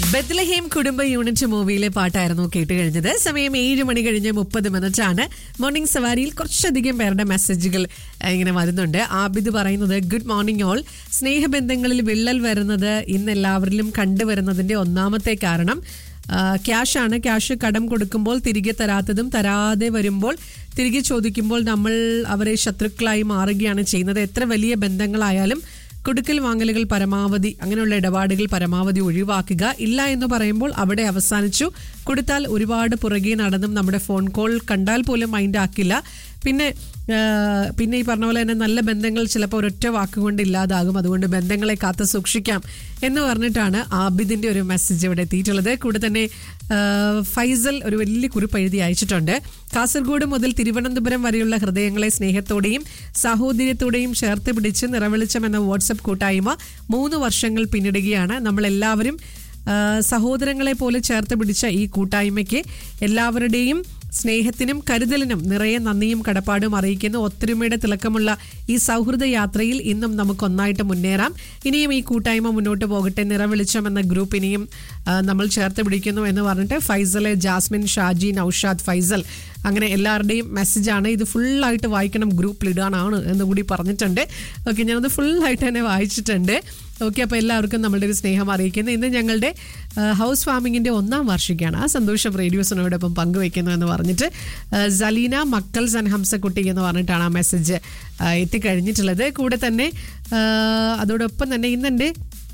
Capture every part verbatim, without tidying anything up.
ബെത്ലഹേം കുടുംബ യൂണിറ്റ് മൂവിയിലെ പാട്ടായിരുന്നു കേട്ട് കഴിഞ്ഞത്. സമയം ഏഴ് മണി കഴിഞ്ഞ് മുപ്പത് മിനിറ്റ് ആണ്. മോർണിംഗ് സവാരിയിൽ കുറച്ചധികം പേരുടെ മെസ്സേജുകൾ ഇങ്ങനെ വരുന്നുണ്ട്. ആബിദ് പറയുന്നത്, ഗുഡ് മോർണിംഗ് ഓൾ. സ്നേഹബന്ധങ്ങളിൽ വിള്ളൽ വരുന്നത് ഇന്ന് എല്ലാവരിലും കണ്ടുവരുന്നതിന്റെ ഒന്നാമത്തെ കാരണം ക്യാഷാണ്. ക്യാഷ് കടം കൊടുക്കുമ്പോൾ തിരികെ തരാത്തതും തരാതെ വരുമ്പോൾ തിരികെ ചോദിക്കുമ്പോൾ നമ്മൾ അവരെ ശത്രുക്കളായി മാറുകയാണ് ചെയ്യുന്നത്. എത്ര വലിയ ബന്ധങ്ങളായാലും കൊടുക്കൽ വാങ്ങലുകൾ പരമാവധി, അങ്ങനെയുള്ള ഇടപാടുകൾ പരമാവധി ഒഴിവാക്കുക. ഇല്ല എന്ന് പറയുമ്പോൾ അവിടെ അവസാനിച്ചു. കൊടുത്താൽ ഒരുപാട് പുറകെ നടന്നും നമ്മുടെ ഫോൺ കോൾ കണ്ടാൽ പോലും മൈൻഡ് ആക്കില്ല. പിന്നെ പിന്നെ ഈ പറഞ്ഞ പോലെ തന്നെ നല്ല ബന്ധങ്ങൾ ചിലപ്പോൾ ഒരൊറ്റ വാക്കുകൊണ്ട് ഇല്ലാതാകും. അതുകൊണ്ട് ബന്ധങ്ങളെ കാത്തു സൂക്ഷിക്കാം എന്ന് പറഞ്ഞിട്ടാണ് ആബിദിന്റെ ഒരു മെസ്സേജ് ഇവിടെ എത്തിയിട്ടുള്ളത്. കൂടെ തന്നെ ഫൈസൽ ഒരു വലിയ കുറിപ്പ് എഴുതി അയച്ചിട്ടുണ്ട്. കാസർഗോഡ് മുതൽ തിരുവനന്തപുരം വരെയുള്ള ഹൃദയങ്ങളെ സ്നേഹത്തോടെയും സാഹോദര്യത്തോടെയും ചേർത്ത് പിടിച്ച് നിറവെളിച്ചം എന്ന വാട്സപ്പ് കൂട്ടായ്മ മൂന്ന് വർഷങ്ങൾ പിന്നിടുകയാണ്. നമ്മളെല്ലാവരും സഹോദരങ്ങളെ പോലെ ചേർത്ത് പിടിച്ച ഈ കൂട്ടായ്മയ്ക്ക് എല്ലാവരുടെയും സ്നേഹത്തിനും കരുതലിനും നിറയെ നന്ദിയും കടപ്പാടും അറിയിക്കുന്ന ഒത്തൊരുമയുടെ തിളക്കമുള്ള ഈ സൗഹൃദ യാത്രയിൽ ഇന്നും നമുക്കൊന്നായിട്ട് മുന്നേറാം. ഇനിയും ഈ കൂട്ടായ്മ മുന്നോട്ട് പോകട്ടെ. നിറവെളിച്ചം എന്ന ഗ്രൂപ്പ് ഇനിയും നമ്മൾ ചേർത്ത് പിടിക്കുന്നു എന്ന് പറഞ്ഞിട്ട് ഫൈസല്, ജാസ്മിൻ, ഷാജി, നൌഷാദ്, ഫൈസൽ, അങ്ങനെ എല്ലാവരുടെയും മെസ്സേജാണ്. ഇത് ഫുള്ളായിട്ട് വായിക്കണം, ഗ്രൂപ്പിൽ ഇടാനാണ് എന്ന് കൂടി പറഞ്ഞിട്ടുണ്ട്. ഓക്കെ, ഞാനത് ഫുള്ളായിട്ട് തന്നെ വായിച്ചിട്ടുണ്ട്. ഓക്കെ, അപ്പോൾ എല്ലാവർക്കും നമ്മളുടെ ഒരു സ്നേഹം അറിയിക്കുന്നു. ഇന്ന് ഞങ്ങളുടെ ഹൗസ് ഫാമിങ്ങിൻ്റെ ഒന്നാം വാർഷികമാണ്. ആ സന്തോഷം റേഡിയോസിനോടൊപ്പം പങ്കുവയ്ക്കുന്നു എന്ന് പറഞ്ഞിട്ട് സലീന മക്കൾസ് ആൻഡ് ഹംസക്കുട്ടി എന്ന് പറഞ്ഞിട്ടാണ് ആ മെസ്സേജ് എത്തിക്കഴിഞ്ഞിട്ടുള്ളത്. കൂടെ തന്നെ അതോടൊപ്പം തന്നെ ഇന്നെൻ്റെ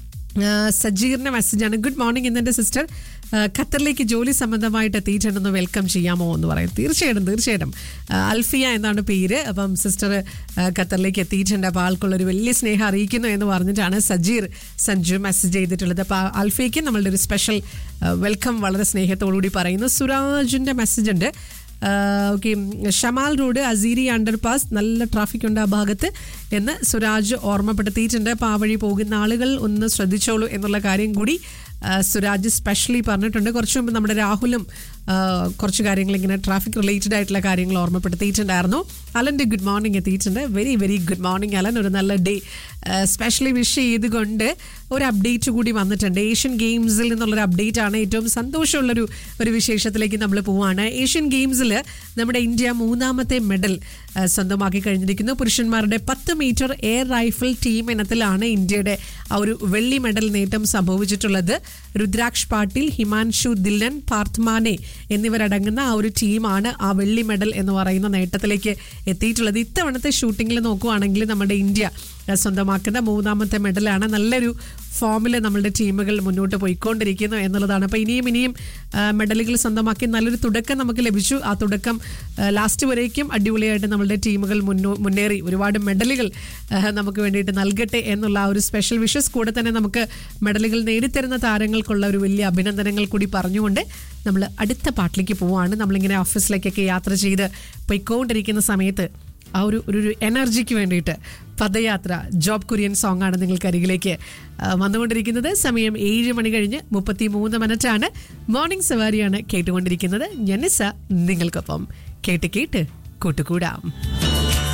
സജീറിൻ്റെ മെസ്സേജാണ്. ഗുഡ് മോർണിംഗ്, ഇന്നെൻ്റെ സിസ്റ്റർ ഖത്തറിലേക്ക് ജോലി സംബന്ധമായിട്ട് എത്തിയിട്ടുണ്ടെന്ന് വെൽക്കം ചെയ്യാമോ എന്ന് പറയും. തീർച്ചയായിട്ടും തീർച്ചയായിട്ടും അൽഫിയ എന്നാണ് പേര്. അപ്പം സിസ്റ്റർ ഖത്തറിലേക്ക് എത്തിയിട്ടുണ്ട്. അപ്പോൾ ആൾക്കുള്ളൊരു വലിയ സ്നേഹം അറിയിക്കുന്നു എന്ന് പറഞ്ഞിട്ടാണ് സജീർ സഞ്ജു മെസ്സേജ് ചെയ്തിട്ടുള്ളത്. അപ്പോൾ അൽഫിയയ്ക്ക് നമ്മളുടെ ഒരു സ്പെഷ്യൽ വെൽക്കം വളരെ സ്നേഹത്തോടുകൂടി പറയുന്നു. സുരാജിൻ്റെ മെസ്സേജ് ഉണ്ട്. ഓക്കെ, ഷമാൽ റോഡ് അസീരി അണ്ടർപാസ് നല്ല ട്രാഫിക് ഉണ്ട് ആ ഭാഗത്ത് എന്ന് സുരാജ് ഓർമ്മപ്പെടുത്തിയിട്ടുണ്ട്. അപ്പോൾ ആ വഴി പോകുന്ന ആളുകൾ ഒന്ന് ശ്രദ്ധിച്ചോളൂ എന്നുള്ള കാര്യം കൂടി സുരാജ് സ്പെഷ്യലി പറഞ്ഞിട്ടുണ്ട്. കുറച്ച് മുമ്പ് നമ്മുടെ രാഹുലും കുറച്ച് കാര്യങ്ങൾ ഇങ്ങനെ ട്രാഫിക് റിലേറ്റഡ് ആയിട്ടുള്ള കാര്യങ്ങൾ ഓർമ്മപ്പെടുത്തിയിട്ടുണ്ടായിരുന്നു. അലൻ്റെ ഗുഡ് മോർണിംഗ് എത്തിയിട്ടുണ്ട്. Very very good morning Allen. ഒരു നല്ല ഡേ സ്പെഷ്യലി വിഷ് ചെയ്തുകൊണ്ട് ഒരു അപ്ഡേറ്റ് കൂടി വന്നിട്ടുണ്ട്. ഏഷ്യൻ ഗെയിംസിൽ നിന്നുള്ളൊരു അപ്ഡേറ്റ് ആണ്. ഏറ്റവും സന്തോഷമുള്ളൊരു ഒരു വിശേഷത്തിലേക്ക് നമ്മൾ പോവുകയാണ്. ഏഷ്യൻ ഗെയിംസിൽ നമ്മുടെ ഇന്ത്യ മൂന്നാമത്തെ മെഡൽ സ്വന്തമാക്കി കഴിഞ്ഞിരിക്കുന്നു. പുരുഷന്മാരുടെ പത്ത് മീറ്റർ എയർ റൈഫിൾ ടീം ഇനത്തിലാണ് ഇന്ത്യയുടെ ആ ഒരു വെള്ളി മെഡൽ നേട്ടം സംഭവിച്ചിട്ടുള്ളത്. രുദ്രാക്ഷ് പാട്ടീൽ, ഹിമാൻഷു ദില്ലൻ, പാർത്മാനെ എന്നിവരടങ്ങുന്ന ആ ഒരു ടീമാണ് ആ വെള്ളി മെഡൽ എന്ന് പറയുന്ന നേട്ടത്തിലേക്ക് എത്തിയിട്ടുള്ളത്. ഇത്തവണത്തെ ഷൂട്ടിങ്ങിൽ നോക്കുകയാണെങ്കിൽ നമ്മുടെ ഇന്ത്യ സ്വന്തമാക്കുന്ന മൂന്നാമത്തെ മെഡലാണ്. നല്ലൊരു ഫോമിൽ നമ്മളുടെ ടീമുകൾ മുന്നോട്ട് പോയിക്കൊണ്ടിരിക്കുന്നു എന്നുള്ളതാണ്. അപ്പോൾ ഇനിയും ഇനിയും മെഡലുകൾ സ്വന്തമാക്കി നല്ലൊരു തുടക്കം നമുക്ക് ലഭിച്ചു. ആ തുടക്കം ലാസ്റ്റ് വരേക്കും അടിപൊളിയായിട്ട് നമ്മളുടെ ടീമുകൾ മുന്നോ മുന്നേറി ഒരുപാട് മെഡലുകൾ നമുക്ക് വേണ്ടിയിട്ട് നൽകട്ടെ എന്നുള്ള ആ ഒരു സ്പെഷ്യൽ വിഷസ്. കൂടെ തന്നെ നമുക്ക് മെഡലുകൾ നേടിത്തരുന്ന താരങ്ങൾക്കുള്ള ഒരു വലിയ അഭിനന്ദനങ്ങൾ കൂടി പറഞ്ഞുകൊണ്ട് നമ്മൾ അടുത്ത പാട്ടിലേക്ക് പോവുകയാണ്. നമ്മളിങ്ങനെ ഓഫീസിലേക്കൊക്കെ യാത്ര ചെയ്ത് പോയിക്കൊണ്ടിരിക്കുന്ന സമയത്ത് ആ ഒരു ഒരു എനർജിക്ക് വേണ്ടിയിട്ട് പദയാത്ര ജോബ് കുര്യൻ സോങ് ആണ് നിങ്ങൾക്ക് അരികിലേക്ക് വന്നുകൊണ്ടിരിക്കുന്നത്. സമയം ഏഴ് മണി കഴിഞ്ഞ് മുപ്പത്തി മൂന്ന് മിനിറ്റ് ആണ്. മോർണിംഗ് സവാരിയാണ് കേട്ടുകൊണ്ടിരിക്കുന്നത്. ഞാൻ നിസ നിങ്ങൾക്കൊപ്പം. കേട്ട് കേട്ട് കൂട്ടുകൂടാം.